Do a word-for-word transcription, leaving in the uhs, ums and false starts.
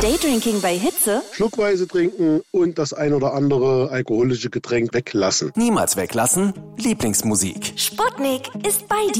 Daydrinking bei Hitze? Schluckweise trinken und das ein oder andere alkoholische Getränk weglassen. Niemals weglassen. Lieblingsmusik. Sputnik ist bei dir.